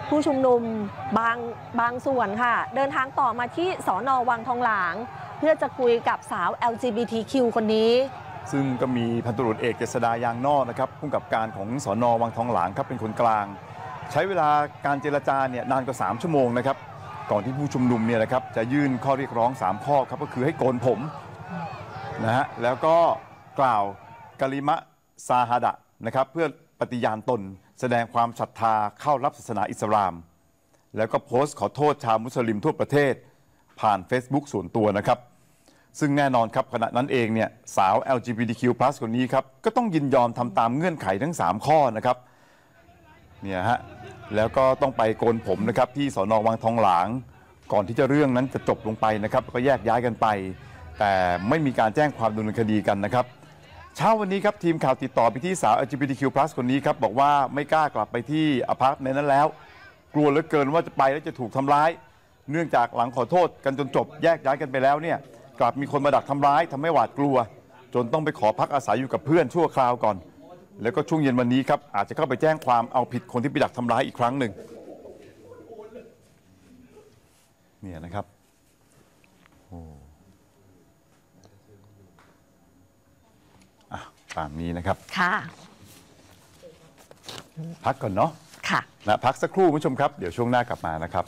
ผู้ชุมนุมบางส่วนค่ะเดินทางต่อมาที่สน.วังทองหลางเพื่อจะคุยกับสาว LGBTQ คนนี้ซึ่งก็มีพันตำรวจเอกเจษฎายางนอกนะครับผู้กำกับการของสน.วังทองหลางครับเป็นคนกลางใช้เวลาการเจรจาเนี่ยนานกว่า3 ชั่วโมงนะครับก่อนที่ผู้ชุมนุมเนี่ยนะครับจะยื่นข้อเรียกร้อง3 ข้อครับก็คือให้โกนผมนะฮะแล้วก็กล่าวกะลิมะซาฮาดะนะครับเพื่อปฏิญาณตนแสดงความศรัทธาเข้ารับศาสนาอิสลามแล้วก็โพสต์ขอโทษชาวมุสลิมทั่วประเทศผ่าน Facebook ส่วนตัวนะครับซึ่งแน่นอนครับขณะนั้นเองเนี่ยสาว LGBTQ+ คนนี้ครับก็ต้องยินยอมทำตามเงื่อนไขทั้ง3 ข้อนะครับเนี่ยฮะแล้วก็ต้องไปโกนผมนะครับที่สน.วังทองหลางก่อนที่จะเรื่องนั้นจะจบลงไปนะครับก็แยกย้ายกันไปแต่ไม่มีการแจ้งความดำเนินคดีกันนะครับเช้าวันนี้ครับทีมข่าวติดต่อไปที่สาว LGBTQ+ คนนี้ครับบอกว่าไม่กล้ากลับไปที่อพาร์ตเมนต์นั้นแล้วกลัวเหลือเกินว่าจะไปแล้วจะถูกทำร้ายเนื่องจากหลังขอโทษกันจนจบแยกย้ายกันไปแล้วเนี่ยกลับมีคนมาดักทำร้ายทำให้หวาดกลัวจนต้องไปขอพักอาศัยอยู่กับเพื่อนชั่วคราวก่อนแล้วก็ช่วงเย็นวันนี้ครับอาจจะเข้าไปแจ้งความเอาผิดคนที่ไปดักทำร้ายอีกครั้งหนึ่งเนี่ยนะครับตามนี้นะครับค่ะพักก่อนเนาะค่ะนะพักสักครู่ผู้ชมครับเดี๋ยวช่วงหน้ากลับมานะครับ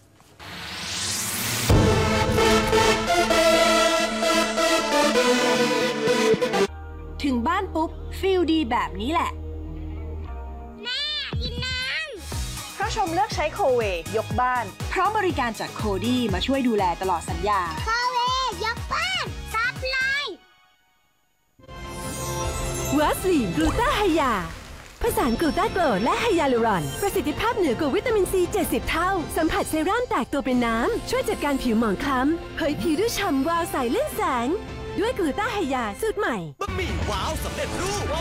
ถึงบ้านปุ๊บฟีลดีแบบนี้แหละแม่กินน้ำเพราะชมเลือกใช้โคเวยกบ้านเพราะบริการจากโคดี้มาช่วยดูแลตลอดสัญญาำโคเวยกบ้านซับไลน์วาสลีนกลูตาไฮยาผสานกลูตาโกรและไฮยาลูรอนประสิทธิภาพเหนือกว่าวิตามินซี70 เท่าสัมผัสเซรั่มแตกตัวเป็นน้ำช่วยจัดการผิวหมองคล้ำเผยผิวด้วยฉ่ำวาวใสเล่นแสงด้วยกลูต้าไฮยาสูตรใหม่บะหมี่ว้าวสำเร็จรูปว้าว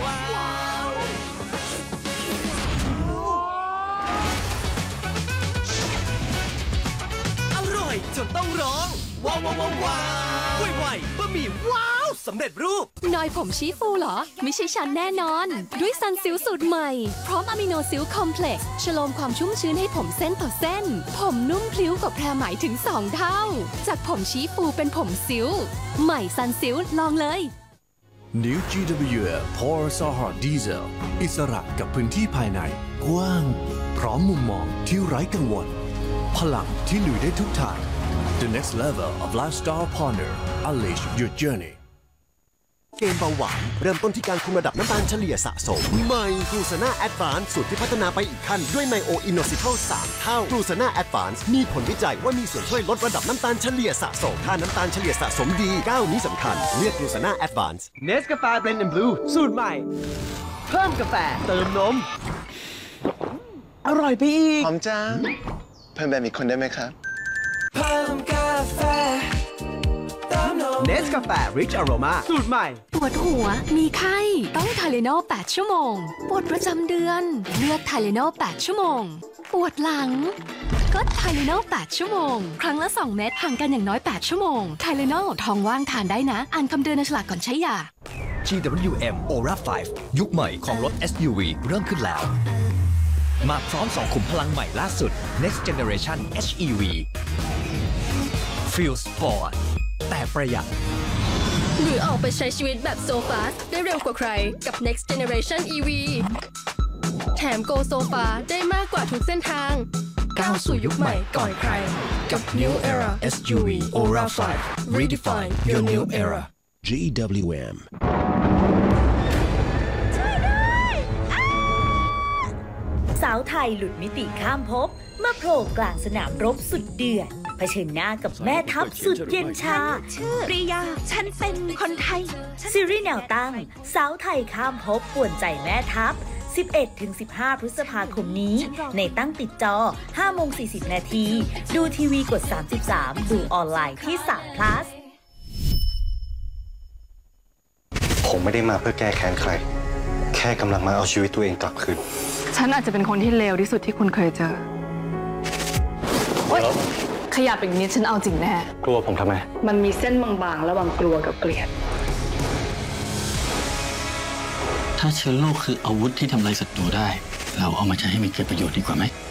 อร่อยจนต้องร้องว้าวไวๆบะหมี่ว้าวสำเร็จรูปนอยผมชี้ฟูเหรอไม่ใช่ฉันแน่นอนด้วยซันซิลสูตรใหม่พร้อมอะมิโนซิลคอมเพล็กซ์ฉโลมความชุ่มชื้นให้ผมเส้นต่อเส้นผมนุ่มพลิ้วกว่าแพรไหมถึง2 เท่าจากผมชี้ฟูเป็นผมซิลใหม่ซันซิลลองเลย New GWM Power Sahara Diesel อิสระกับพื้นที่ภายในกว้างพร้อมมุมมองที่ไร้กังวลพลังที่ลุยได้ทุกทาง The next level of lifestyle partner Unleash your journey เกมเบาหวานเริ่มต้นที่การคุมระดับน้ำตาลเฉลี่ยสะสมใหม่กลูซาน่าแอดวานซ์สูตรที่พัฒนาไปอีกขั้นด้วยไมโออินโนซิทัล3 เท่ากลูซาน่าแอดวานซ์มีผลวิจัยว่ามีส่วนช่วยลดระดับน้ำตาลเฉลี่ยสะสมถ้าน้ำตาลเฉลี่ยสะสมดีก้าวนี้สำคัญเลือกกลูซาน่าแอดวานซ์เนสกาแฟเบลนด์แอนด์บลูสูตรใหม่เพิ่มกาแฟเติมนมอร่อยไปอีกหอมจังเพิ่มแบบอีกคนได้ไหมครับเพิ่มกาแฟเนสกาแฟ Rich Aroma สูตรใหม่ปวดหัวมีไข้ต้องไทเลโน8 ชั่วโมงปวดประจำเดือนเลือกไทเลโน8 ชั่วโมงปวดหลังก็ไทเลโน8 ชั่วโมงครั้งละ2 เม็ดห่างกันอย่างน้อย8 ชั่วโมงไทเลโนท้องว่างทานได้นะอ่านคำเตือนในฉลากก่อนใช้ยา GWM Aura 5 ยุคใหม่ของรถ SUV เริ่มขึ้นแล้วมาพร้อม2 ขุมพลังใหม่ล่าสุด Next Generation HEV Feel Sport แต่ประหยัดหรือออกไปใช้ชีวิตแบบโซฟาได้เร็วกว่าใครกับ Next Generation EV แถม Go Sofa ได้มากกว่าทุกเส้นทางก้าวสู่ยุคใหม่ก่อนใครกับ New Era SUV Aura 5 Redefine your new era GWM สาวไทยหลุดมิติข้ามภพมาโผล่กลางสนามรบสุดเดือดเผชิญหน้ากับแม่ทัพสุดเย็นชาชื่อปริยาฉันเป็นคนไทยซีรีส์แนวตั้งสาวไทยข้ามภพป่วนใจแม่ทัพ 11-15 พฤษภาคมนี้ในตั้งติดจอ 5:40 นาทีดูทีวีกด33ดูออนไลน์ที่3 plus ผมไม่ได้มาเพื่อแก้แค้นใครแค่กำลังมาเอาชีวิตตัวเองกลับคืนฉันอาจจะเป็นคนที่เลวที่สุดที่คุณเคยเจอขยับอย่างนี้ฉันเอาจริงแน่กลัวผมทำไมมันมีเส้นบางๆระหว่างกลัวกับเกลียดถ้าเชื้อโรคคืออาวุธที่ทำลายศัตรูได้เราเอามาใช้ให้มันเกิดประโยชน์ดีกว่าไหม